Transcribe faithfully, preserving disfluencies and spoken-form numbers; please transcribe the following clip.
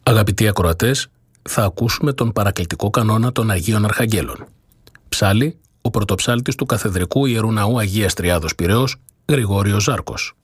Αγαπητοί ακροατές, θα ακούσουμε τον παρακλητικό κανόνα των Αγίων Αρχαγγέλων. Ψάλλει ο πρωτοψάλτης του Καθεδρικού Ιερού Ναού Αγίας Τριάδος Πειραιώς, Γρηγόριος Ζάρκος.